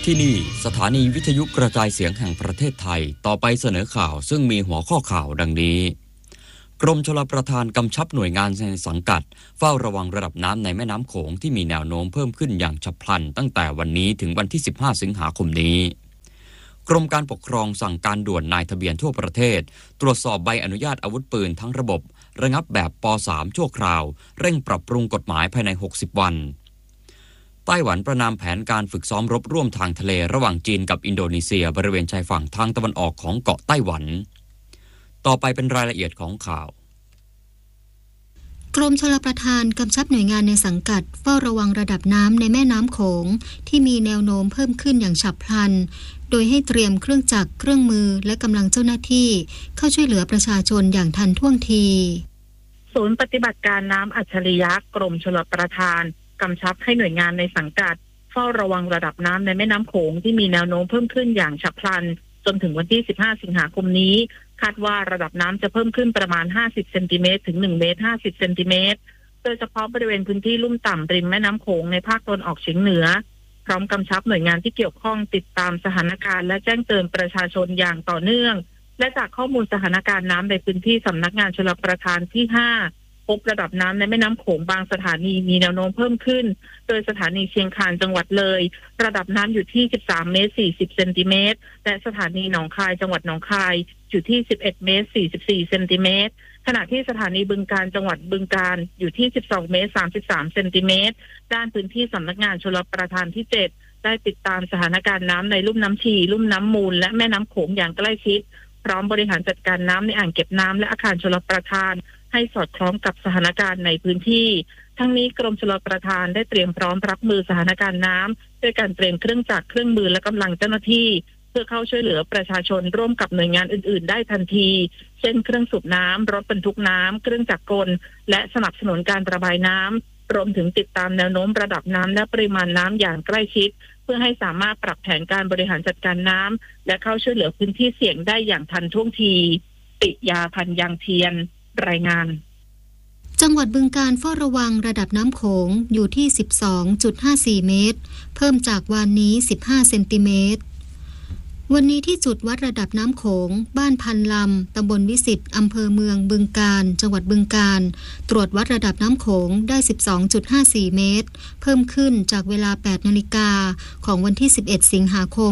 ที่นี่สถานีวิทยุกระจายเสียงแห่งประเทศไทยต่อไปเสนอข่าวซึ่งมีหัวข้อข่าวดังนี้กรมชลประทานกำชับหน่วยงานในสังกัดเฝ้าระวังระดับน้ำในแม่น้ำโขงที่มีแนวโน้มเพิ่มขึ้นอย่างฉับพลันตั้งแต่วันนี้ถึงวันที่15สิงหาคมนี้กรมการปกครองสั่งการด่วนนายทะเบียนทั่วประเทศตรวจสอบใบอนุญาตอาวุธปืนทั้งระบบระงับแบบป.3 ชั่วคราวเร่งปรับปรุงกฎหมายภายใน60วันไต้หวันประณามแผนการฝึกซ้อมรบร่วมทางทะเลระหว่างจีนกับอินโดนีเซียบริเวณชายฝั่งทางตะวันออกของเกาะไต้หวันต่อไปเป็นรายละเอียดของข่าวกรมชลประทานกำชับหน่วยงานในสังกัดเฝ้าระวังระดับน้ำในแม่น้ำโขงที่มีแนวโน้มเพิ่มขึ้นอย่างฉับพลันโดยให้เตรียมเครื่องจักรเครื่องมือและกำลังเจ้าหน้าที่เข้าช่วยเหลือประชาชนอย่างทันท่วงทีศูนย์ปฏิบัติการน้ำอัจฉริยะกรมชลประทานกำชับให้หน่วยงานในสังกัดเฝ้าระวังระดับน้ำในแม่น้ำโขงที่มีแนวโน้มเพิ่มขึ้นอย่างฉับพลันจนถึงวันที่15สิงหาคมนี้คาดว่าระดับน้ำจะเพิ่มขึ้นประมาณ50เซนติเมตรถึง1เมตร50เซนติเมตรโดยเฉพาะบริเวณพื้นที่ลุ่มต่ำริมแม่น้ำโขงในภาคตะวันออกเฉียงเหนือพร้อมกำชับหน่วยงานที่เกี่ยวข้องติดตามสถานการณ์และแจ้งเตือนประชาชนอย่างต่อเนื่องและจากข้อมูลสถานการณ์น้ำในพื้นที่สำนักงานชลประทานที่5พบระดับน้ำในแม่น้ำโขงบางสถานีมีแนวโน้มเพิ่มขึ้นโดยสถานีเชียงคานจังหวัดเลยระดับน้ำอยู่ที่13เมตร40เซนติเมตรและสถานีหนองคายจังหวัดหนองคายอยู่ที่11เมตร44เซนติเมตรขณะที่สถานีบึงกาฬจังหวัดบึงกาฬอยู่ที่12เมตร33เซนติเมตรด้านพื้นที่สำนักงานชลประทานที่7ได้ติดตามสถานการณ์น้ำในลุ่มน้ำชีลุ่มน้ำมูลและแม่น้ำโขงอย่างใกล้ชิดพร้อมบริหารจัดการน้ำในอ่างเก็บน้ำและอาคารชลประทานให้สอดคล้องกับสถานการณ์ในพื้นที่ทั้งนี้กรมชลประทานได้เตรียมพร้อมรับมือสถานการณ์น้ำด้วยการเตรียมเครื่องจักรเครื่องมือและกำลังเจ้าหน้าที่เพื่อเข้าช่วยเหลือประชาชนร่วมกับหน่วยงานอื่นๆได้ทันทีเช่นเครื่องสูบน้ำรถบรรทุกน้ำเครื่องจักรกลและสนับสนุนการระบายน้ำรวมถึงติดตามแนวโน้มระดับน้ำและปริมาณน้ำอย่างใกล้ชิดเพื่อให้สามารถปรับแผนการบริหารจัดการน้ำและเข้าช่วยเหลือพื้นที่เสี่ยงได้อย่างทันท่วงทีปิยาพันธ์ยังเทียนรายงานจังหวัดบึงกาฬเฝ้าระวังระดับน้ำโขงอยู่ที่ 12.54 เมตรเพิ่มจากวันนี้15เซนติเมตรวันนี้ที่จุดวัดระดับน้ำโขงบ้านพันลำตำบลวิสิตอำเภอเมืองบึงกาฬจังหวัดบึงกาฬตรวจวัดระดับน้ำโขงได้ 12.54 เมตรเพิ่มขึ้นจากเวลา 8 นาฬิกาของวันที่11สิงหาคม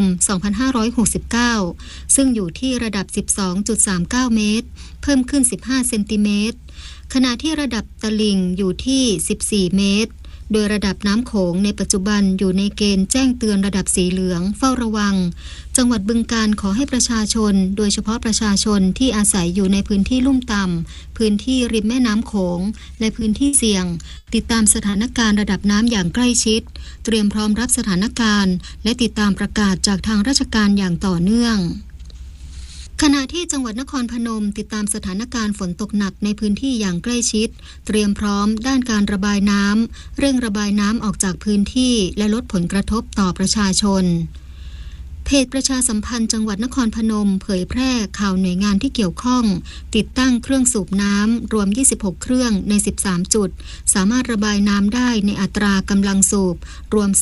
2569ซึ่งอยู่ที่ระดับ 12.39 เมตรเพิ่มขึ้น15เซนติเมตรขณะที่ระดับตลิ่งอยู่ที่14เมตรโดยระดับน้ำโขงในปัจจุบันอยู่ในเกณฑ์แจ้งเตือนระดับสีเหลืองเฝ้าระวังจังหวัดบึงกาฬขอให้ประชาชนโดยเฉพาะประชาชนที่อาศัยอยู่ในพื้นที่ลุ่มต่ำพื้นที่ริมแม่น้ำโขงและพื้นที่เสี่ยงติดตามสถานการณ์ระดับน้ำอย่างใกล้ชิดเตรียมพร้อมรับสถานการณ์และติดตามประกาศจากทางราชการอย่างต่อเนื่องขณะที่จังหวัดนครพนมติดตามสถานการณ์ฝนตกหนักในพื้นที่อย่างใกล้ชิดเตรียมพร้อมด้านการระบายน้ำเร่งระบายน้ำออกจากพื้นที่และลดผลกระทบต่อประชาชนเพจประชาสัมพันธ์จังหวัดนครพนมเผยแพร่ข่าวหน่วยงานที่เกี่ยวข้องติดตั้งเครื่องสูบน้ำรวม26เครื่องใน13จุดสามารถระบายน้ำได้ในอัตรากำลังสูบรวม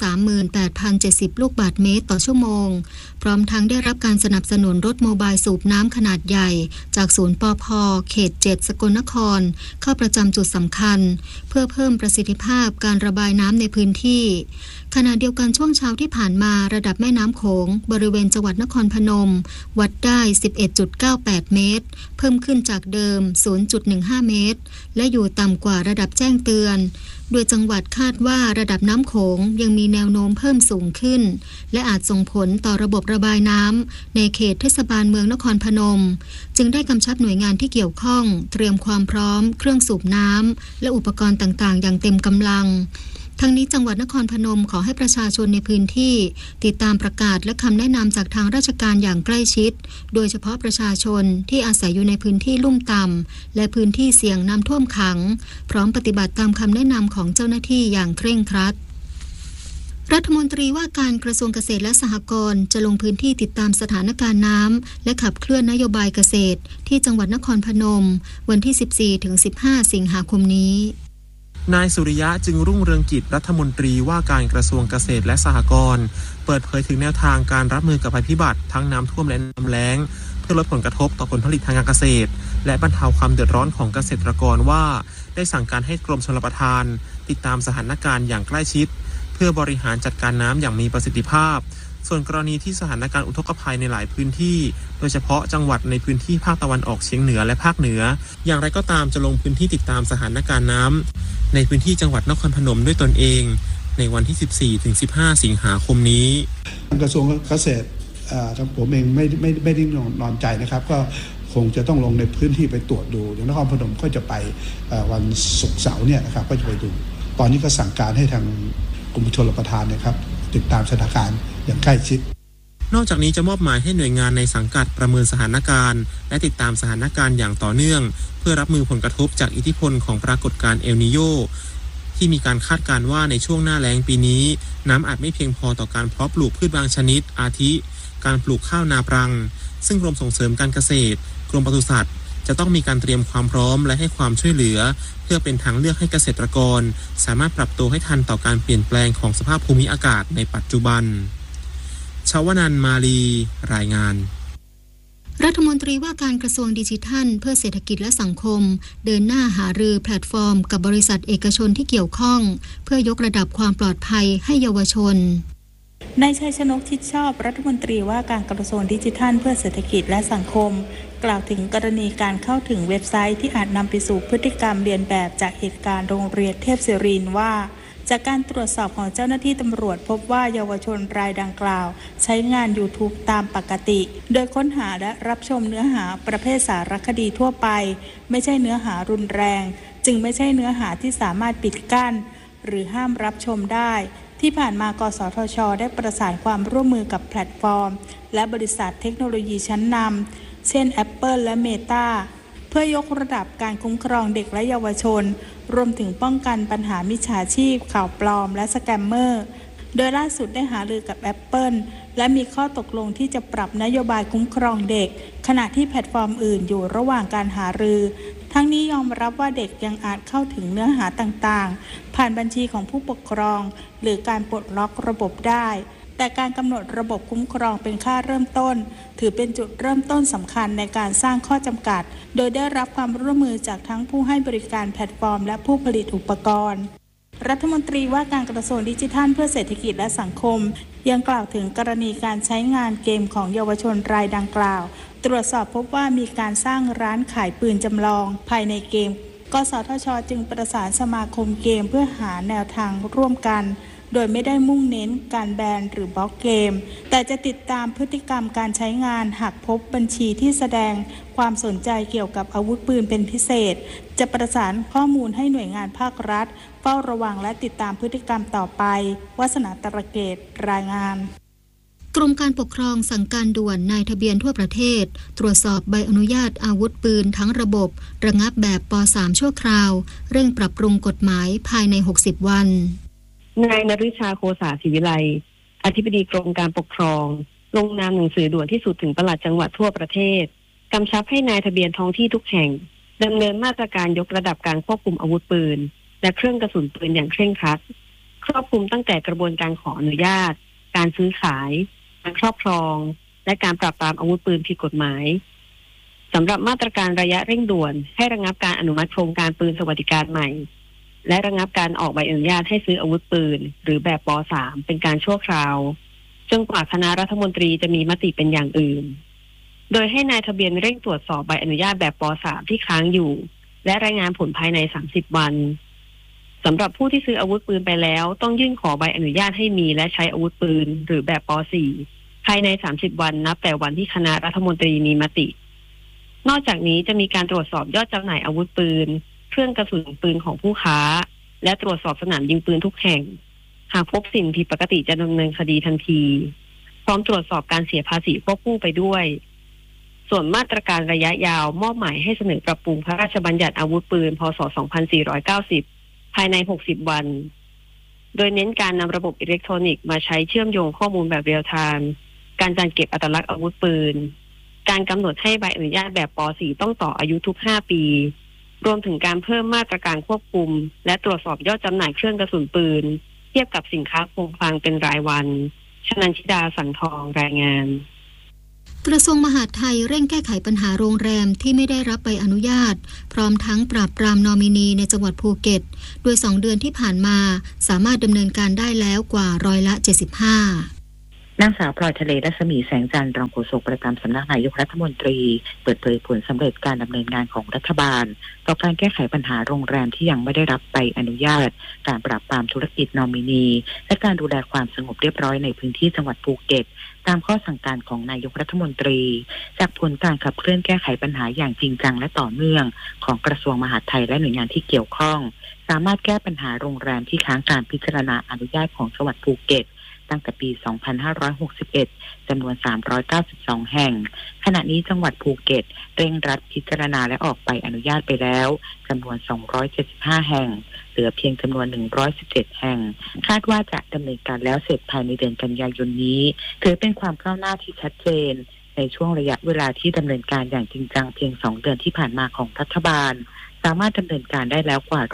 38,070 ลูกบาศก์เมตรต่อชั่วโมงพร้อมทั้งได้รับการสนับสนุนรถโมบายสูบน้ำขนาดใหญ่จากศูนย์ปภ.เขต7สกลนครเข้าประจำจุดสำคัญเพื่อเพิ่มประสิทธิภาพการระบายน้ำในพื้นที่ขณะเดียวกันช่วงเช้าที่ผ่านมาระดับแม่น้ำโขงบริเวณจังหวัดนครพนมวัดได้ 11.98 เมตรเพิ่มขึ้นจากเดิม 0.15 เมตรและอยู่ต่ำกว่าระดับแจ้งเตือนโดยจังหวัดคาดว่าระดับน้ำโขงยังมีแนวโน้มเพิ่มสูงขึ้นและอาจส่งผลต่อระบบระบายน้ำในเขตเทศบาลเมืองนครพนมจึงได้กำชับหน่วยงานที่เกี่ยวข้องเตรียมความพร้อมเครื่องสูบน้ำและอุปกรณ์ต่างๆอย่างเต็มกำลังทั้งนี้จังหวัดนครพนมขอให้ประชาชนในพื้นที่ติดตามประกาศและคำแนะนำจากทางราชการอย่างใกล้ชิดโดยเฉพาะประชาชนที่อาศัยอยู่ในพื้นที่ลุ่มต่ำและพื้นที่เสี่ยงน้ำท่วมขังพร้อมปฏิบัติตามคำแนะนำของเจ้าหน้าที่อย่างเคร่งครัดรัฐมนตรีว่าการกระทรวงเกษตรและสหกรณ์จะลงพื้นที่ติดตามสถานการณ์น้ำและขับเคลื่อนนโยบายเกษตรที่จังหวัดนครพนมวันที่ 14-15 สิงหาคมนี้นายสุริยะจึงรุ่งเรืองกิจรัฐมนตรีว่าการกระทรวงเกษตรและสหกรณ์เปิดเผยถึงแนวทางการรับมือกับภัยพิบัติทั้งน้ำท่วมและน้ำแล้งเพื่อลดผลกระทบต่อผลผลิตทางการเกษตรและบรรเทาความเดือดร้อนของเกษตรกรว่าได้สั่งการให้กรมชลประทานติดตามสถานการณ์อย่างใกล้ชิดเพื่อบริหารจัดการน้ำอย่างมีประสิทธิภาพส่วนกรณีที่สถานการณ์อุทกภัยในหลายพื้นที่โดยเฉพาะจังหวัดในพื้นที่ภาคตะวันออกเฉียงเหนือและภาคเหนืออย่างไรก็ตามจะลงพื้นที่ติดตามสถานการณ์น้ำในพื้นที่จังหวัดนครพนมด้วยตนเองในวันที่ 14-15 สิงหาคมนี้กระทรวงเกษตรผมเองไม่ได้นอนใจนะครับก็คงจะต้องลงในพื้นที่ไปตรวจดูอย่างนครพนมก็จะไปวันศุกร์เสาร์เนี่ยนะครับก็จะไปดูตอนนี้ก็สั่งการให้ทางกรมชลประทานนะครับติดตามสถานการณ์อย่างใกล้ชิดนอกจากนี้จะมอบหมายให้หน่วยงานในสังกัดประเมินสถานการณ์และติดตามสถานการณ์อย่างต่อเนื่องเพื่อรับมือผลกระทบจากอิทธิพลของปรากฏการณ์เอลนีโญที่มีการคาดการณ์ว่าในช่วงหน้าแล้งปีนี้น้ำอาจไม่เพียงพอต่อการเพาะปลูกพืชบางชนิดอาทิการปลูกข้าวนาปรังซึ่งกรมส่งเสริมการเกษตรกรมปศุสัตว์จะต้องมีการเตรียมความพร้อมและให้ความช่วยเหลือเพื่อเป็นทางเลือกให้เกษตรกรสามารถปรับตัวให้ทันต่อการเปลี่ยนแปลงของสภาพภูมิอากาศในปัจจุบันชวนันท์มาลีรายงานรัฐมนตรีว่าการกระทรวงดิจิทัลเพื่อเศรษฐกิจและสังคมเดินหน้าหารือแพลตฟอร์มกับบริษัทเอกชนที่เกี่ยวข้องเพื่อยกระดับความปลอดภัยให้เยาวชนนายชัยชนกชิดชอบรัฐมนตรีว่าการกระทรวงดิจิทัลเพื่อเศรษฐกิจและสังคมกล่าวถึงกรณีการเข้าถึงเว็บไซต์ที่อาจนำไปสู่พฤติกรรมเลียนแบบจากเหตุการณ์โรงเรียนเทพศิรินทร์ว่าจากการตรวจสอบของเจ้าหน้าที่ตำรวจพบว่าเยาวชนรายดังกล่าวใช้งาน YouTube ตามปกติโดยค้นหาและรับชมเนื้อหาประเภทสารคดีทั่วไปไม่ใช่เนื้อหารุนแรงจึงไม่ใช่เนื้อหาที่สามารถปิดกั้นหรือห้ามรับชมได้ที่ผ่านมากสทช.ได้ประสานความร่วมมือกับแพลตฟอร์มและบริษัทเทคโนโลยีชั้นนำเช่น Apple และ Meta เพื่อยกระดับการคุ้มครองเด็กและเยาวชนรวมถึงป้องกันปัญหามิจฉาชีพข่าวปลอมและสแกมเมอร์โดยล่าสุดได้หารือกับ Apple และมีข้อตกลงที่จะปรับนโยบายคุ้มครองเด็กขณะที่แพลตฟอร์มอื่นอยู่ระหว่างการหารือทั้งนี้ยอมรับว่าเด็กยังอาจเข้าถึงเนื้อหาต่างๆผ่านบัญชีของผู้ปกครองหรือการปลดล็อกระบบได้แต่การกำหนดระบบคุ้มครองเป็นค่าเริ่มต้นถือเป็นจุดเริ่มต้นสำคัญในการสร้างข้อจำกัดโดยได้รับความร่วมมือจากทั้งผู้ให้บริการแพลตฟอร์มและผู้ผลิตอุปกรณ์รัฐมนตรีว่าการกระทรวงดิจิทัลเพื่อเศรษฐกิจและสังคมยังกล่าวถึงกรณีการใช้งานเกมของเยาวชนรายดังกล่าวตรวจสอบพบว่ามีการสร้างร้านขายปืนจำลองภายในเกมกสทช.จึงประสานสมาคมเกมเพื่อหาแนวทางร่วมกันโดยไม่ได้มุ่งเน้นการแบนหรือบล็อกเกมแต่จะติดตามพฤติกรรมการใช้งานหากพบบัญชีที่แสดงความสนใจเกี่ยวกับอาวุธปืนเป็นพิเศษจะประสานข้อมูลให้หน่วยงานภาครัฐเฝ้าระวังและติดตามพฤติกรรมต่อไปวาสนาตระเกตรายงานกรมการปกครองสั่งการด่วนนายทะเบียนทั่วประเทศตรวจสอบใบอนุญาตอาวุธปืนทั้งระบบระงับแบบป.3 ชั่วคราวเร่งปรับปรุงกฎหมายภายใน60วันนายนฤชาโคสาศิวิไลอธิบดีกรมการปกครองลงนามหนังสือด่วนที่สุดถึงปลัดจังหวัดทั่วประเทศกำชับให้นายทะเบียนท้องที่ทุกแห่งดำเนินมาตรการยกระดับการควบคุมอาวุธปืนและเครื่องกระสุนปืนอย่างเคร่งครัดครอบคลุมตั้งแต่กระบวนการขออนุญาตการซื้อขายการครอบครองและการปราบปรามอาวุธปืนผิดกฎหมายสำหรับมาตรการระยะเร่งด่วนให้ระงับการอนุมัติโครงการปืนสวัสดิการใหม่และระงับการออกใบอนุญาตให้ซื้ออาวุธปืนหรือแบบป.3 เป็นการชั่วคราวจนกว่าคณะรัฐมนตรีจะมีมติเป็นอย่างอื่นโดยให้นายทะเบียนเร่งตรวจสอบใบอนุญาตแบบป.3 ที่ค้างอยู่และรายงานผลภายใน30วันสำหรับผู้ที่ซื้ออาวุธปืนไปแล้วต้องยื่นขอใบอนุญาตให้มีและใช้อาวุธปืนหรือแบบป.4 ภายใน30วันนับแต่วันที่คณะรัฐมนตรีมีมตินอกจากนี้จะมีการตรวจสอบยอดจำหน่ายอาวุธปืนเครื่องกระสุนปืนของผู้ค้าและตรวจสอบสนามยิงปืนทุกแห่งหากพบสิ่งผิดปกติจะดำเนินคดีทันทีพร้อมตรวจสอบการเสียภาษีควบคู่ไปด้วยส่วนมาตรการระยะยาวมอบหมายให้เสนอปรับปรุงพระราชบัญญัติอาวุธปืนพ.ศ. 2490ภายใน60วันโดยเน้นการนำระบบอิเล็กทรอนิกส์มาใช้เชื่อมโยงข้อมูลแบบเรียลไทม์การจัดเก็บอัตลักษณ์อาวุธปืนการกำหนดให้ใบอนุญาตแบบป.4 ต้องต่ออายุทุก5ปีรวมถึงการเพิ่มมาตรการควบคุมและตรวจสอบยอดจำหน่ายเครื่องกระสุนปืนเทียบกับสินค้าคงคลังเป็นรายวันชนันชิดาสังทองรายงานกระทรวงมหาดไทยเร่งแก้ไขปัญหาโรงแรมที่ไม่ได้รับใบอนุญาตพร้อมทั้งปราบปรามนอมินีในจังหวัดภูเก็ตโดย2 เดือนที่ผ่านมาสามารถดำเนินการได้แล้วกว่า75% นางสาวพลอยทะเลรัศมีแสงจันทร์รองโฆษกประจำสำนักนายกรัฐมนตรีเปิดเผยผลสำเร็จการดำเนินงานของรัฐบาลต่อการแก้ไขปัญหาโรงแรมที่ยังไม่ได้รับใบอนุญาตการปราบปรามธุรกิจนอมินีและการดูแลความสงบเรียบร้อยในพื้นที่จังหวัดภูเก็ตตามข้อสั่งการของนายกรัฐมนตรีจากผลการขับเคลื่อนแก้ไขปัญหาอย่างจริงจังและต่อเนื่องของกระทรวงมหาดไทยและหน่วยงานที่เกี่ยวข้องสามารถแก้ปัญหาโรงแรมที่ค้างการพิจารณาอนุญาตของจังหวัดภูเก็ตตั้งแต่ปี 2561 จำนวน 392 แห่งขณะนี้จังหวัดภูเก็ตเร่งรัดพิจารณาและออกใบอนุญาตไปแล้วจำนวน 275 แห่งเหลือเพียงจำนวน 117 แห่งคาดว่าจะดำเนินการแล้วเสร็จภายในเดือนกันยายนนี้ถือเป็นความก้าวหน้าที่ชัดเจนในช่วงระยะเวลาที่ดำเนินการอย่างจริงจังเพียง 2 เดือนที่ผ่านมาของรัฐบาลสามารถดำเนินการได้แล้วกว่า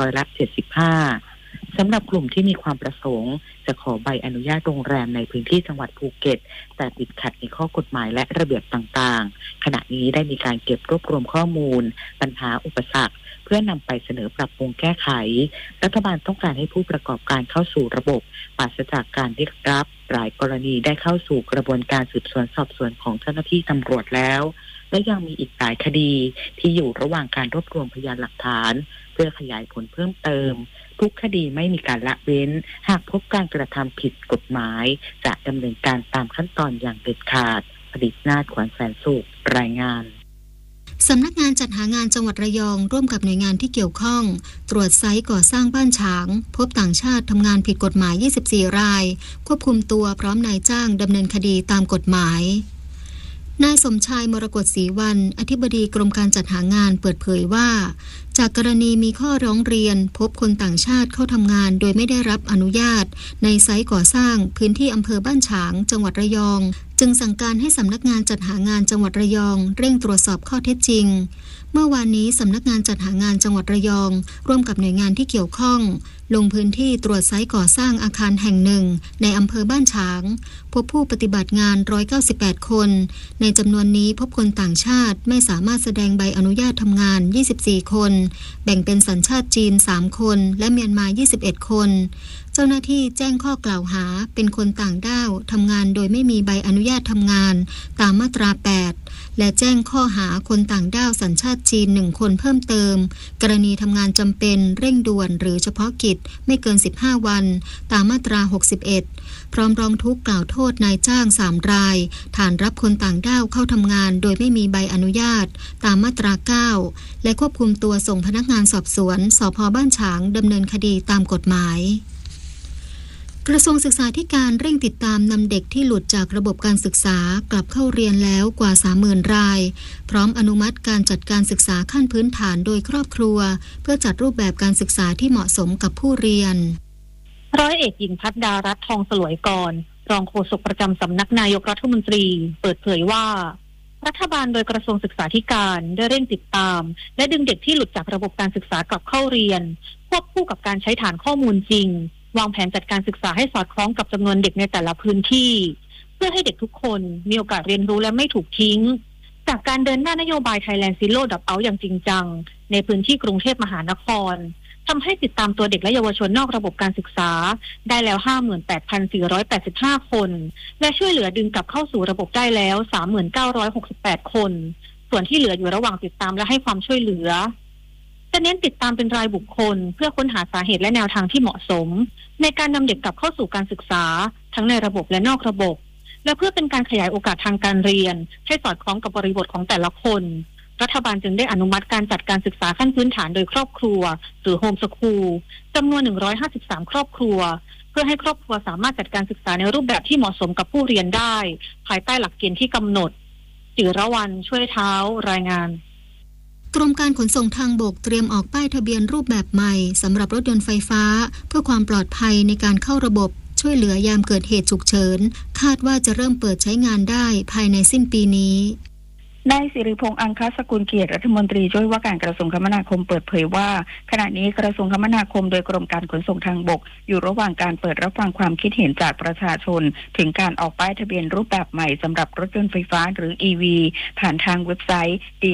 75%สำหรับกลุ่มที่มีความประสงค์จะขอใบอนุญาตโรงแรมในพื้นที่จังหวัดภูเก็ตแต่ติดขัดในข้อกฎหมายและระเบียบต่างๆขณะนี้ได้มีการเก็บรวบรวมข้อมูลปัญหาอุปสรรคเพื่อนำไปเสนอปรับปรุงแก้ไขรัฐบาลต้องการให้ผู้ประกอบการเข้าสู่ระบบปราศจากการเรียกรับหลายกรณีได้เข้าสู่กระบวนการสืบสวนสอบสวนของเจ้าหน้าที่ตำรวจแล้วและยังมีอีกหลายคดีที่อยู่ระหว่างการรวบรวมพยานหลักฐานเพื่อขยายผลเพิ่มเติมทุกคดีไม่มีการละเว้นหากพบการกระทำผิดกฎหมายจะดำเนินการตามขั้นตอนอย่างเด็ดขาดผลิตนาถขวัญแสนสุขรายงานสำนักงานจัดหางานจังหวัดระยองร่วมกับหน่วยงานที่เกี่ยวข้องตรวจไซต์ก่อสร้างบ้านฉางพบต่างชาติทำงานผิดกฎหมาย24 รายควบคุมตัวพร้อมนายจ้างดำเนินคดีตามกฎหมายนายสมชายมรกตศรีวรรณอธิบดีกรมการจัดหางานเปิดเผยว่าจากกรณีมีข้อร้องเรียนพบคนต่างชาติเข้าทำงานโดยไม่ได้รับอนุญาตในไซต์ก่อสร้างพื้นที่อำเภอบ้านฉางจังหวัดระยองจึงสั่งการให้สำนักงานจัดหางานจังหวัดระยองเร่งตรวจสอบข้อเท็จจริงเมื่อวานนี้สำนักงานจัดหางานจังหวัดระยองร่วมกับหน่วยงานที่เกี่ยวข้องลงพื้นที่ตรวจไซต์ก่อสร้างอาคารแห่งหนึ่งในอำเภอบ้านฉางพบผู้ปฏิบัติงาน198 คนในจำนวนนี้พบคนต่างชาติไม่สามารถแสดงใบอนุญาตทำงาน24 คนแบ่งเป็นสัญชาติจีน3 คนและเมียนมา21 คนเจ้าหน้าที่แจ้งข้อกล่าวหาเป็นคนต่างด้าวทำงานโดยไม่มีใบอนุญาตทำงานตามมาตรา 8และแจ้งข้อหาคนต่างด้าวสัญชาติจีน1 คนเพิ่มเติมกรณีทำงานจำเป็นเร่งด่วนหรือเฉพาะกิจไม่เกิน15 วันตามมาตรา61พร้อมร้องทุกข์กล่าวโทษนายจ้าง3 รายฐานรับคนต่างด้าวเข้าทำงานโดยไม่มีใบอนุญาตตามมาตรา9และควบคุมตัวส่งพนักงานสอบสวนสภ.บ้านฉางดำเนินคดีตามกฎหมายกระทรวงศึกษาธิการเร่งติดตามนำเด็กที่หลุดจากระบบการศึกษากลับเข้าเรียนแล้วกว่า 30,000 รายพร้อมอนุมัติการจัดการศึกษาขั้นพื้นฐานโดยครอบครัวเพื่อจัดรูปแบบการศึกษาที่เหมาะสมกับผู้เรียนร้อยเอกหญิงภัทรดารัตน์ทองสลวยกรรองโฆษกประจำสำนักนายกรัฐมนตรีเปิดเผยว่ารัฐบาลโดยกระทรวงศึกษาธิการได้เร่งติดตามและดึงเด็กที่หลุดจากระบบการศึกษากลับเข้าเรียนควบคู่กับการใช้ฐานข้อมูลจริงวางแผนจัดการศึกษาให้สอดคล้องกับจำนวนเด็กในแต่ละพื้นที่เพื่อให้เด็กทุกคนมีโอกาสเรียนรู้และไม่ถูกทิ้งจากการเดินหน้านโยบาย Thailand Zero Dropout อย่างจริงจังในพื้นที่กรุงเทพมหานครทำให้ติดตามตัวเด็กและเยาวชนนอกระบบการศึกษาได้แล้ว 58,485 คนและช่วยเหลือดึงกลับเข้าสู่ระบบได้แล้ว 39,68 คนส่วนที่เหลืออยู่ระหว่างติดตามและให้ความช่วยเหลือจะเน้นติดตามเป็นรายบุคคลเพื่อค้นหาสาเหตุและแนวทางที่เหมาะสมในการนำเด็กกลับเข้าสู่การศึกษาทั้งในระบบและนอกระบบและเพื่อเป็นการขยายโอกาสทางการเรียนให้สอดคล้องกับบริบทของแต่ละคนรัฐบาลจึงได้อนุมัติการจัดการศึกษาขั้นพื้นฐานโดยครอบครัวหรือโฮมสคูลจำนวน153ครอบครัวเพื่อให้ครอบครัวสามารถจัดการศึกษาในรูปแบบที่เหมาะสมกับผู้เรียนได้ภายใต้หลักเกณฑ์ที่กำหนดจิรวรรณช่วยเท้ารายงานกรมการขนส่งทางบกเตรียมออกป้ายทะเบียนรูปแบบใหม่สำหรับรถยนต์ไฟฟ้าเพื่อความปลอดภัยในการเข้าระบบช่วยเหลือยามเกิดเหตุฉุกเฉินคาดว่าจะเริ่มเปิดใช้งานได้ภายในสิ้นปีนี้นายสิริพงษ์อังคสกุลเกียรติรัฐมนตรีช่วยว่าการกระทรวงคมนาคมเปิดเผยว่าขณะนี้กระทรวงคมนาคมโดยกรมการขนส่งทางบกอยู่ระหว่างการเปิดรับฟังความคิดเห็นจากประชาชนถึงการออกป้ายทะเบียนรูปแบบใหม่สำหรับรถยนต์ไฟฟ้าหรือ EV ผ่านทางเว็บไซต์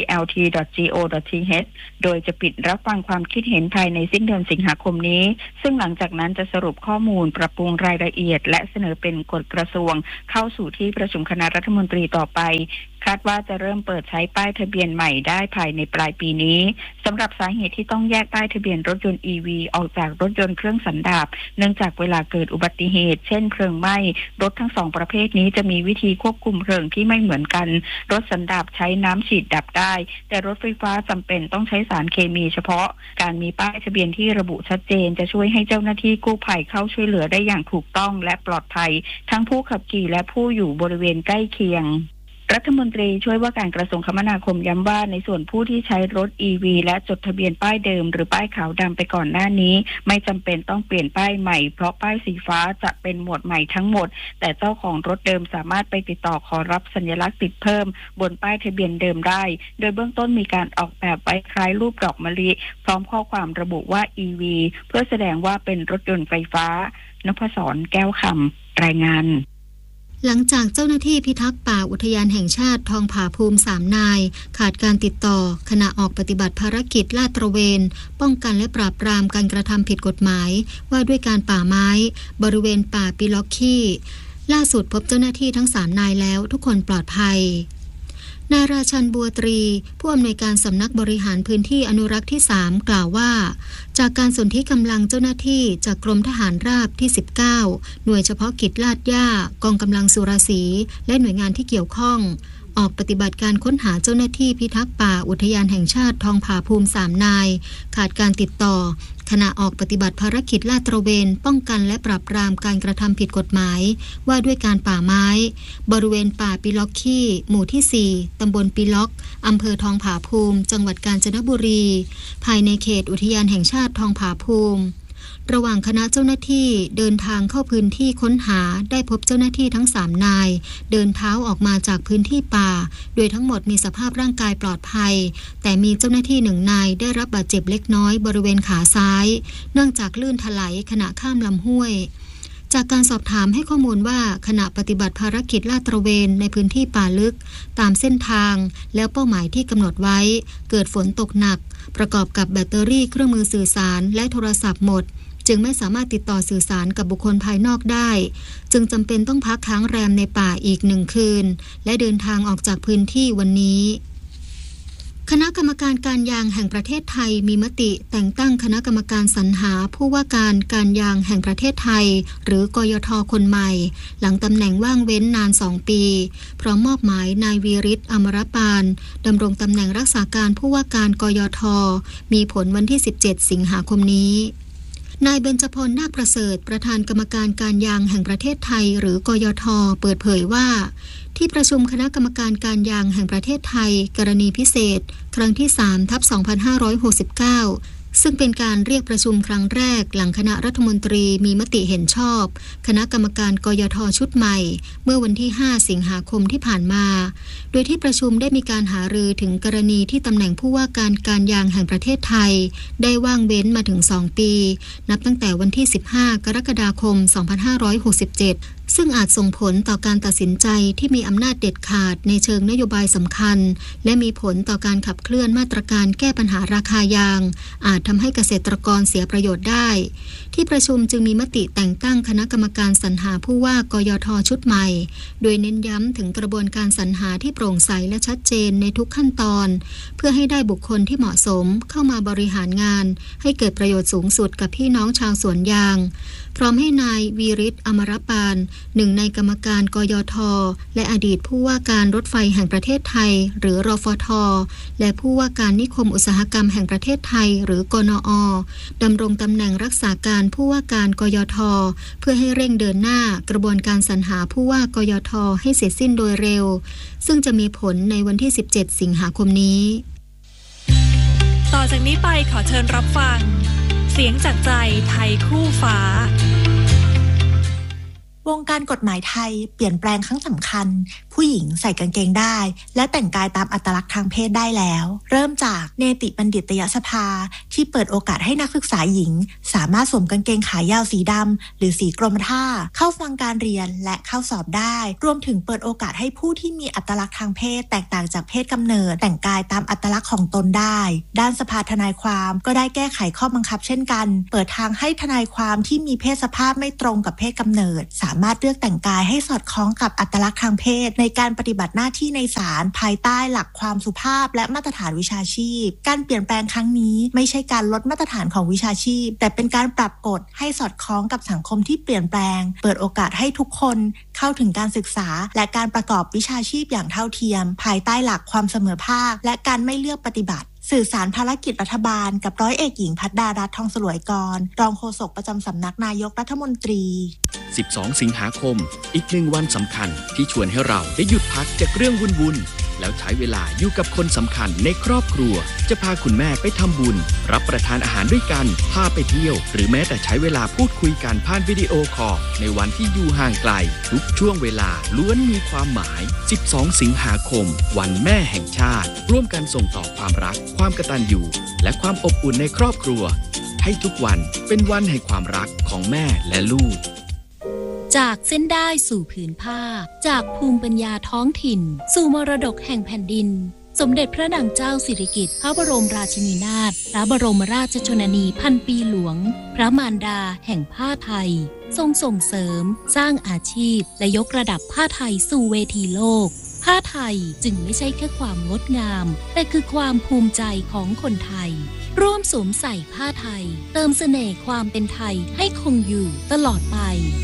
dlt.go.th โดยจะปิดรับฟังความคิดเห็นภายในสิ้นเดือนสิงหาคมนี้ซึ่งหลังจากนั้นจะสรุปข้อมูลปรับปรุงรายละเอียดและเสนอเป็นกฎกระทรวงเข้าสู่ที่ประชุมคณะรัฐมนตรีต่อไปคาดว่าจะเริ่มเปิดใช้ป้ายทะเบียนใหม่ได้ภายในปลายปีนี้สำหรับสาเหตุที่ต้องแยกป้ายทะเบียนรถยนต์ EV ออกจากรถยนต์เครื่องสันดาปเนื่องจากเวลาเกิดอุบัติเหตุเช่นเพลิงไหม้รถทั้งสองประเภทนี้จะมีวิธีควบคุมเพลิงที่ไม่เหมือนกันรถสันดาปใช้น้ำฉีดดับได้แต่รถไฟฟ้าจำเป็นต้องใช้สารเคมีเฉพาะการมีป้ายทะเบียนที่ระบุชัดเจนจะช่วยให้เจ้าหน้าที่กู้ภัยเข้าช่วยเหลือได้อย่างถูกต้องและปลอดภัยทั้งผู้ขับขี่และผู้อยู่บริเวณใกล้เคียงรัฐมนตรีช่วยว่าการกระทรวงคมนาคมย้ำว่าในส่วนผู้ที่ใช้รถ EV และจดทะเบียนป้ายเดิมหรือป้ายขาวดำไปก่อนหน้านี้ไม่จำเป็นต้องเปลี่ยนป้ายใหม่เพราะป้ายสีฟ้าจะเป็นหมวดใหม่ทั้งหมดแต่เจ้าของรถเดิมสามารถไปติดต่อขอรับสัญลักษณ์ติดเพิ่มบนป้ายทะเบียนเดิมได้โดยเบื้องต้นมีการออกแบบไว้คล้ายรูปดอกมะลิพร้อมข้อความระบุว่า EV เพื่อแสดงว่าเป็นรถยนต์ไฟฟ้านพศรแก้วคำรายงานหลังจากเจ้าหน้าที่พิทักษ์ป่าอุทยานแห่งชาติทองผาภูมิ3 นายขาดการติดต่อขณะออกปฏิบัติภารกิจลาดตระเวนป้องกันและปราบปรามการกระทำผิดกฎหมายว่าด้วยการป่าไม้บริเวณป่าปิล็อกคีล่าสุดพบเจ้าหน้าที่ทั้ง3 นายแล้วทุกคนปลอดภัยนายราชันบัวตรีผู้อำนวยการสำนักบริหารพื้นที่อนุรักษ์ที่3กล่าวว่าจากการสนธิกำลังเจ้าหน้าที่จากกรมทหารราบที่19หน่วยเฉพาะกิจลาดย่ากองกำลังสุรศรีและหน่วยงานที่เกี่ยวข้องออกปฏิบัติการค้นหาเจ้าหน้าที่พิทักษ์ป่าอุทยานแห่งชาติทองผาภูมิ3 นายขาดการติดต่อขณะออกปฏิบัติภารกิจลาดตระเวนป้องกันและปราบปรามการกระทำผิดกฎหมายว่าด้วยการป่าไม้บริเวณป่าปิล็อกคีหมู่ที่4ตำบลปิล็อกอำเภอทองผาภูมิจังหวัดกาญจนบุรีภายในเขตอุทยานแห่งชาติทองผาภูมิระหว่างคณะเจ้าหน้าที่เดินทางเข้าพื้นที่ค้นหาได้พบเจ้าหน้าที่ทั้ง3 นายเดินเท้าออกมาจากพื้นที่ป่าโดยทั้งหมดมีสภาพร่างกายปลอดภัยแต่มีเจ้าหน้าที่1 นายได้รับบาดเจ็บเล็กน้อยบริเวณขาซ้ายเนื่องจากลื่นถลายขณะข้ามลำห้วยจากการสอบถามให้ข้อมูลว่าขณะปฏิบัติภารกิจลาดตระเวนในพื้นที่ป่าลึกตามเส้นทางแล้วเป้าหมายที่กำหนดไว้เกิดฝนตกหนักประกอบกับแบตเตอรี่เครื่องมือสื่อสารและโทรศัพท์หมดจึงไม่สามารถติดต่อสื่อสารกับบุคคลภายนอกได้จึงจำเป็นต้องพักค้างแรมในป่าอีก1 คืนและเดินทางออกจากพื้นที่วันนี้คณะกรรมการการยางแห่งประเทศไทยมีมติแต่งตั้งคณะกรรมการสรรหาผู้ว่าการการยางแห่งประเทศไทยหรือกยท.คนใหม่หลังตำแหน่งว่างเว้นนาน2 ปีพร้อมมอบหมายนายวีริศอมรปานดำรงตำแหน่งรักษาการผู้ว่าการกยท.มีผลวันที่17 สิงหาคมนี้นายเบญจพลนาคประเสริฐประธานกรรมการการยางแห่งประเทศไทยหรือกยท.เปิดเผยว่าที่ประชุมคณะกรรมการการยางแห่งประเทศไทยกรณีพิเศษครั้งที่ 3/2569ซึ่งเป็นการเรียกประชุมครั้งแรกหลังคณะรัฐมนตรีมีมติเห็นชอบคณะกรรมการกยท.ชุดใหม่เมื่อวันที่5 สิงหาคมที่ผ่านมาโดยที่ประชุมได้มีการหารือถึงกรณีที่ตำแหน่งผู้ว่าการการยางแห่งประเทศไทยได้ว่างเว้นมาถึง2 ปีนับตั้งแต่วันที่15 กรกฎาคม 2567ซึ่งอาจส่งผลต่อการตัดสินใจที่มีอำนาจเด็ดขาดในเชิงนโยบายสำคัญและมีผลต่อการขับเคลื่อนมาตรการแก้ปัญหาราคายางอาจทำให้เกษตรกรเสียประโยชน์ได้ที่ประชุมจึงมีมติแต่งตั้งคณะกรรมการสรรหาผู้ว่ากยท.ชุดใหม่โดยเน้นย้ำถึงกระบวนการสรรหาที่โปร่งใสและชัดเจนในทุกขั้นตอนเพื่อให้ได้บุคคลที่เหมาะสมเข้ามาบริหารงานให้เกิดประโยชน์สูงสุดกับพี่น้องชาวสวนยางพร้อมให้นายวีริศอมรปาน1ในกรรมการกยท.และอดีตผู้ว่าการรถไฟแห่งประเทศไทยหรือรฟท.และผู้ว่าการนิคมอุตสาหกรรมแห่งประเทศไทยหรือกนอ.ดำรงตำแหน่งรักษาการผู้ว่าการกยท.เพื่อให้เร่งเดินหน้ากระบวนการสรรหาผู้ว่ากยท.ให้เสร็จสิ้นโดยเร็วซึ่งจะมีผลในวันที่17 สิงหาคมนี้ต่อจากนี้ไปขอเชิญรับฟังเสียงจากใจไทยคู่ฟ้าวงการกฎหมายไทยเปลี่ยนแปลงครั้งสำคัญผู้หญิงใส่กางเกงได้และแต่งกายตามอัตลักษณ์ทางเพศได้แล้วเริ่มจากเนติบัณฑิตยสภาที่เปิดโอกาสให้นักศึกษาหญิงสามารถสวมกางเกงขายาวสีดำหรือสีกรมท่าเข้าฟังการเรียนและเข้าสอบได้รวมถึงเปิดโอกาสให้ผู้ที่มีอัตลักษณ์ทางเพศแตกต่างจากเพศกำเนิดแต่งกายตามอัตลักษณ์ของตนได้ด้านสภาทนายความก็ได้แก้ไขข้อบังคับเช่นกันเปิดทางให้ทนายความที่มีเพศสภาพไม่ตรงกับเพศกำเนิดสามารถเลือกแต่งกายให้สอดคล้องกับอัตลักษณ์ทางเพศในการปฏิบัติหน้าที่ในศาลภายใต้หลักความสุภาพและมาตรฐานวิชาชีพการเปลี่ยนแปลงครั้งนี้ไม่ใช่การลดมาตรฐานของวิชาชีพแต่เป็นการปรับกฎให้สอดคล้องกับสังคมที่เปลี่ยนแปลงเปิดโอกาสให้ทุกคนเข้าถึงการศึกษาและการประกอบวิชาชีพอย่างเท่าเทียมภายใต้หลักความเสมอภาคและการไม่เลือกปฏิบัติสื่อสารภารกิจรัฐบาลกับร้อยเอกหญิงพัฒดารัตน์ทองสลวยกรรองโฆษกประจำสำนักนายกรัฐมนตรี 12 สิงหาคมอีก1วันสำคัญที่ชวนให้เราได้หยุดพักจากเรื่องวุ่นๆแล้วใช้เวลาอยู่กับคนสำคัญในครอบครัวจะพาคุณแม่ไปทำบุญรับประทานอาหารด้วยกันพาไปเที่ยวหรือแม้แต่ใช้เวลาพูดคุยกันผ่านวิดีโอคอลในวันที่อยู่ห่างไกลทุกช่วงเวลาล้วนมีความหมาย12 สิงหาคมวันแม่แห่งชาติร่วมกันส่งต่อความรักความกตัญญูและความอบอุ่นในครอบครัวให้ทุกวันเป็นวันแห่งความรักของแม่และลูกจากเส้นได้สู่ผืนผ้าจากภูมิปัญญาท้องถิ่นสู่มรดกแห่งแผ่นดินสมเด็จพระนางเจ้าสิริกิติ์พระบรมราชินีนาถพระบรมราชชนนีพันปีหลวงพระมารดาแห่งผ้าไทยทรงส่งเสริมสร้างอาชีพและยกระดับผ้าไทยสู่เวทีโลกผ้าไทยจึงไม่ใช่แค่ความงดงามแต่คือความภูมิใจของคนไทยร่วมสวมใส่ผ้าไทยเติมเสน่ห์ความเป็นไทยให้คงอยู่ตลอดไป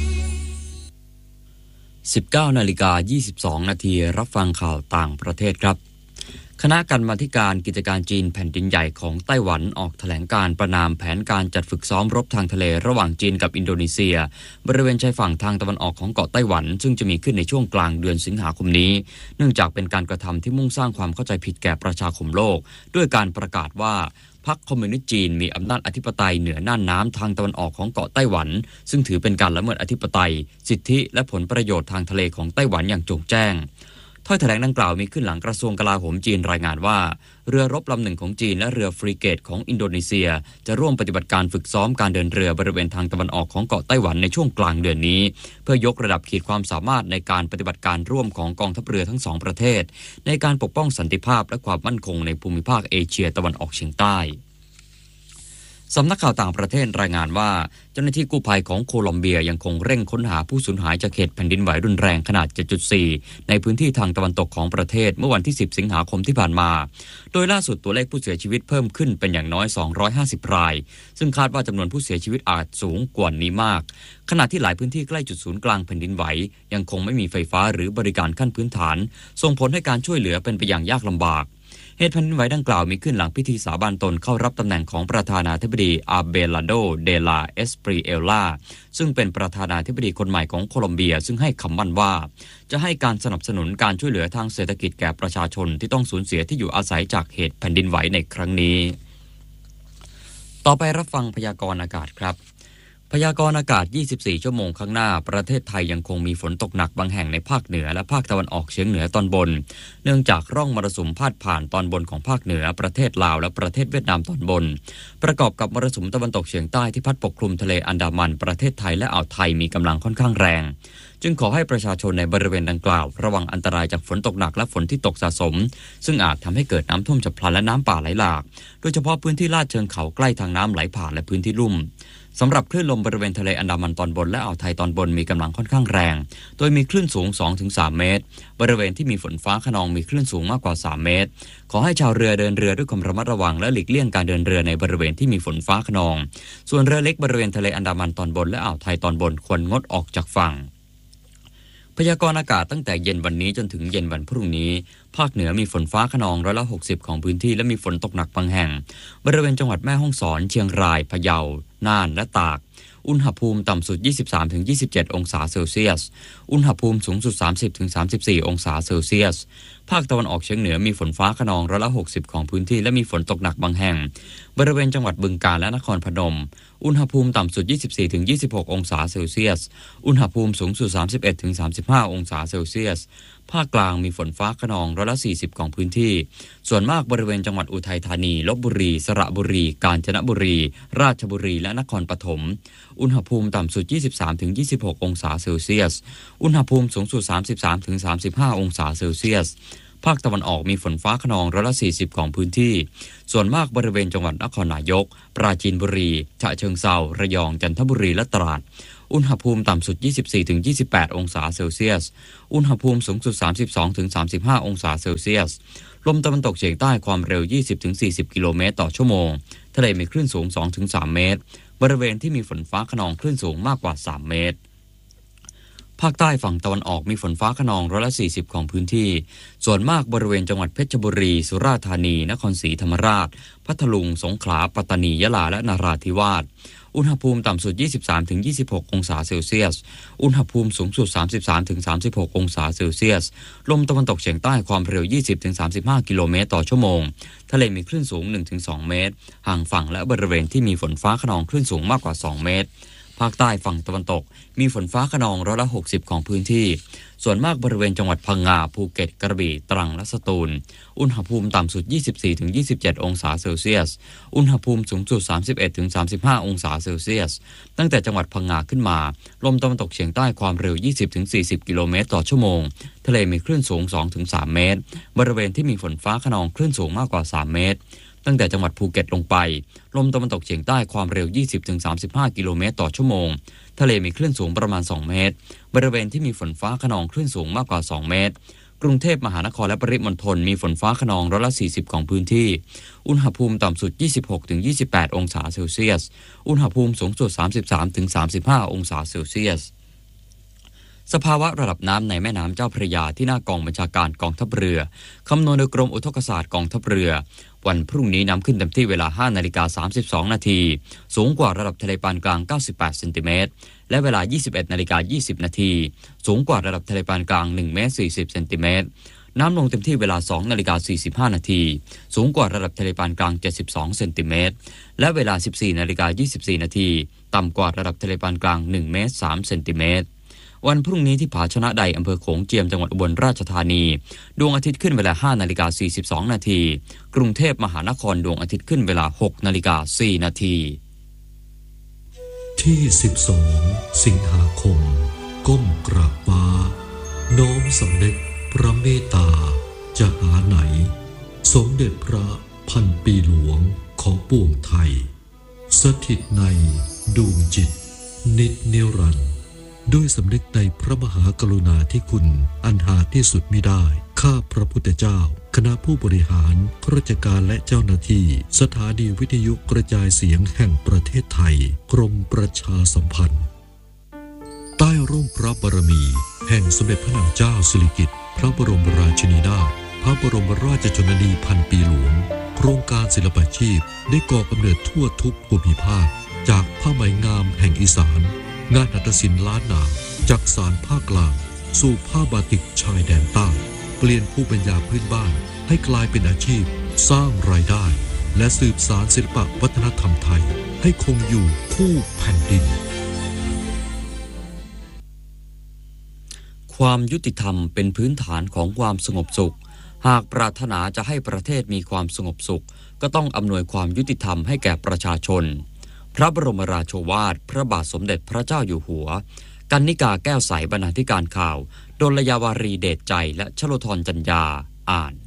19:22 นาทีรับฟังข่าวต่างประเทศครับคณะกรรมาธิการกิจการจีนแผ่นดินใหญ่ของไต้หวันออกแถลงการประณามแผนการจัดฝึกซ้อมรบทางทะเลระหว่างจีนกับอินโดนีเซียบริเวณชายฝั่งทางตะวันออกของเกาะไต้หวันซึ่งจะมีขึ้นในช่วงกลางเดือนสิงหาคมนี้เนื่องจากเป็นการกระทำที่มุ่งสร้างความเข้าใจผิดแก่ประชาคมโลกด้วยการประกาศว่าพรรคคอมมิวนิสต์จีนมีอำนาจอธิปไตยเหนือน่านน้ำทางตะวันออกของเกาะไต้หวันซึ่งถือเป็นการละเมิดอธิปไตยสิทธิและผลประโยชน์ทางทะเลของไต้หวันอย่างโจ่งแจ้งถ้อยแถลงดังกล่าวมีขึ้นหลังกระทรวงกลาโหมจีนรายงานว่าเรือรบลำหนึ่งของจีนและเรือฟรีเกตของอินโดนีเซียจะร่วมปฏิบัติการฝึกซ้อมการเดินเรือบริเวณทางตะวันออกของเกาะไต้หวันในช่วงกลางเดือนนี้เพื่อยกระดับขีดความสามารถในการปฏิบัติการร่วมของกองทัพเรือทั้งสองประเทศในการปกป้องสันติภาพและความมั่นคงในภูมิภาคเอเชียตะวันออกเฉียงใต้สำนักข่าวต่างประเทศรายงานว่าเจ้าหน้าที่กู้ภัยของโคลอมเบียยังคงเร่งค้นหาผู้สูญหายจากเหตุแผ่นดินไหวรุนแรงขนาด 7.4 ในพื้นที่ทางตะวันตกของประเทศเมื่อวันที่ 10 สิงหาคมที่ผ่านมาโดยล่าสุดตัวเลขผู้เสียชีวิตเพิ่มขึ้นเป็นอย่างน้อย 250 รายซึ่งคาดว่าจำนวนผู้เสียชีวิตอาจสูงกว่านี้มากขณะที่หลายพื้นที่ใกล้จุดศูนย์กลางแผ่นดินไหวยังคงไม่มีไฟฟ้าหรือบริการขั้นพื้นฐานส่งผลให้การช่วยเหลือเป็นไปอย่างยากลำบากเหตุแผ่นดินไหวดังกล่าวมีขึ้นหลังพิธีสาบานตนเข้ารับตำแหน่งของประธานาธิบดีอาเบลาโดเดลาเอสปรีเอลลาซึ่งเป็นประธานาธิบดีคนใหม่ของโคลอมเบียซึ่งให้คำมั่นว่าจะให้การสนับสนุนการช่วยเหลือทางเศรษฐกิจแก่ประชาชนที่ต้องสูญเสียที่อยู่อาศัยจากเหตุแผ่นดินไหวในครั้งนี้ต่อไปรับฟังพยากรณ์อากาศครับพยากรณ์อากาศ24ชั่วโมงข้างหน้าประเทศไทยยังคงมีฝนตกหนักบางแห่งในภาคเหนือและภาคตะวันออกเฉียงเหนือตอนบนเนื่องจากร่องมรสุมพาดผ่านตอนบนของภาคเหนือประเทศลาวและประเทศเวียดนามตอนบนประกอบกับมรสุมตะวันตกเฉียงใต้ที่พัดปกคลุมทะเลอันดามันประเทศไทยและอ่าวไทยมีกำลังค่อนข้างแรงจึงขอให้ประชาชนในบริเวณดังกล่าวระวังอันตรายจากฝนตกหนักและฝนที่ตกสะสมซึ่งอาจทำให้เกิดน้ำท่วมฉับพลันและน้ำป่าไหลหลากโดยเฉพาะพื้นที่ลาดเชิงเขาใกล้ทางน้ำไหลผ่านและพื้นที่ลุ่มสำหรับคลื่นลมบริเวณทะเลอันดามันตอนบนและอ่าวไทยตอนบนมีกำลังค่อนข้างแรงโดยมีคลื่นสูง 2-3 เมตรบริเวณที่มีฝนฟ้าคะนองมีคลื่นสูงมากกว่า3เมตรขอให้ชาวเรือเดินเรือด้วยความระมัดระวังและหลีกเลี่ยงการเดินเรือในบริเวณที่มีฝนฟ้าคะนองส่วนเรือเล็กบริเวณทะเลอันดามันตอนบนและอ่าวไทยตอนบนควรงดออกจากฝั่งพยากรณ์อากาศตั้งแต่เย็นวันนี้จนถึงเย็นวันพรุ่งนี้ภาคเหนือมีฝนฟ้าคะนอง60%ของพื้นที่และมีฝนตกหนักบางแห่งบริเวณจังหวัดแม่ฮ่องสอนเชียงรายพะเยาน่านและตากอุณหภูมิต่ำสุด 23-27 องศาเซลเซียสอุณหภูมิสูงสุด 30-34 องศาเซลเซียสภาคตะวันออกเฉียงเหนือมีฝนฟ้าคะนอง60%ของพื้นที่และมีฝนตกหนักบางแห่งบริเวณจังหวัดบึงกาฬและนครพนมอุณหภูมิต่ำสุด 24-26 องศาเซลเซียสอุณหภูมิสูงสุด 31-35 องศาเซลเซียสภาคกลางมีฝนฟ้าคะนอง40%ของพื้นที่ส่วนมากบริเวณจังหวัดอุทัยธานีลพบุรีสระบุรีกาญจนบุรีราชบุรีและนครปฐมอุณหภูมิต่ำสุด 23-26 องศาเซลเซียสอุณหภูมิสูงสุด 33-35 องศาเซลเซียสภาคตะวันออกมีฝนฟ้าคะนอง40%ของพื้นที่ส่วนมากบริเวณจังหวัดนครนายกปราจีนบุรีฉะเชิงเทราระยองจันทบุรีและตราดอุณหภูมิต่ำสุด 24-28 องศาเซลเซียสอุณหภูมิสูงสุด 32-35 องศาเซลเซียสลมตะวันตกเฉียงใต้ความเร็ว 20-40 กิโลเมตรต่อชั่วโมงทะเลมีคลื่นสูง 2-3 เมตรบริเวณที่มีฝนฟ้าคะนองคลื่นสูงมากกว่า3 เมตรภาคใต้ฝั่งตะวันออกมีฝนฟ้าคะนอง40%ของพื้นที่ส่วนมากบริเวณจังหวัดเพชรบุรีสุราษฎร์ธานีนครศรีธรรมราชพัทลุงสงขลาปัตตานียะลาและนราธิวาสอุณหภูมิต่ำสุด 23-26 องศาเซลเซียสอุณหภูมิสูงสุด 33-36 องศาเซลเซียสลมตะวันตกเฉียงใต้ความเร็ว 20-35 กิโลเมตรต่อชั่วโมงทะเลมีคลื่นสูง 1-2 เมตรห่างฝั่งและบริเวณที่มีฝนฟ้าคะนองคลื่นสูงมากกว่า2 เมตรภาคใต้ฝั่งตะวันตกมีฝนฟ้าคะนอง60%ของพื้นที่ส่วนมากบริเวณจังหวัดพังงาภูเก็ตกระบี่ตรังและสตูลอุณหภูมิต่ำสุด 24-27 องศาเซลเซียสอุณหภูมิสูงสุด 31-35 องศาเซลเซียสตั้งแต่จังหวัดพังงาขึ้นมาลมตะวันตกเฉียงใต้ความเร็ว 20-40 กิโลเมตรต่อชั่วโมงทะเลมีคลื่นสูง 2-3 เมตรบริเวณที่มีฝนฟ้าคะนองคลื่นสูงมากกว่า3 เมตรตั้งแต่จังหวัดภูเก็ตลงไปลมตะวันตกเฉียงใต้ความเร็ว 20-35 กิโลเมตรต่อชั่วโมงทะเลมีคลื่นสูงประมาณ2 เมตรบริเวณที่มีฝนฟ้าคะนองคลื่นสูงมากกว่า2 เมตรกรุงเทพมหานครและปริมณฑลมีฝนฟ้าคะนอง40%ของพื้นที่อุณหภูมิต่ำสุด 26-28 องศาเซลเซียสอุณหภูมิสูงสุด 33-35 องศาเซลเซียสสภาวะระดับน้ำในแม่น้ำเจ้าพระยาที่หน้ากองบัญชาการกองทัพเรือคำนวณโดยกรมอุทกศาสตร์กองทัพเรือวันพรุ่งนี้น้ำขึ้นเต็มที่เวลา 5:32 นาทีสูงกว่าระดับทะเลปานกลาง98เซนติเมตรและเวลา 21:20 นาทีสูงกว่าระดับทะเลปานกลาง1 เมตร 40 เซนติเมตรน้ำลงเต็มที่เวลา 2:45 นาทีสูงกว่าระดับทะเลปานกลาง72เซนติเมตรและเวลา 14:24 นาทีต่ำกว่าระดับทะเลปานกลาง1 เมตร 3 เซนติเมตรวันพรุ่งนี้ที่ผาชนะใดอำเภอโขงเจียมจังหวัดอุบลราชธานีดวงอาทิตย์ขึ้นเวลา 5:42 นาทีกรุงเทพมหานครดวงอาทิตย์ขึ้นเวลา 6:04 นาทีที่12สิงหาคมก้มกราบฟ้าน้อมสำนึกพระเมตตาจะหาไหนสมเด็จพระพันปีหลวงของปวงไทยสถิตในดวงจิตนิจนิรันดร์ด้วยสำนึกในพระมหากรุณาธิคุณอันหาที่สุดมิได้ข้าพระพุทธเจ้าคณะผู้บริหารข้าราชการและเจ้าหน้าที่สถานีวิทยุกระจายเสียงแห่งประเทศไทยกรมประชาสัมพันธ์ใต้ร่มพระบารมีแห่งสมเด็จพระนางเจ้าสิริกิติ์พระบรมราชินีนาถพระบรมราชชนนีพันปีหลวงโครงการศิลปาชีพได้ก่อกำเนิดทั่วทุกภูมิภาคจากผ้าไหมงามแห่งอีสานงานหัตถศิลป์ล้านนาจากสารภาคกลางสู่ผ้าบาติกชายแดนใต้เปลี่ยนภูมิปัญญาพื้นบ้านให้กลายเป็นอาชีพสร้างรายได้และสืบสานศิลปวัฒนธรรมไทยให้คงอยู่คู่แผ่นดินความยุติธรรมเป็นพื้นฐานของความสงบสุขหากปรารถนาจะให้ประเทศมีความสงบสุขก็ต้องอำนวยความยุติธรรมให้แก่ประชาชนพระบรมราโชวาทพระบาทสมเด็จพระเจ้าอยู่หัวกรรณิกาแก้วใสบรรณาธิการข่าวดลยาวารีเดชใจและชโลธรจัญญาอ่าน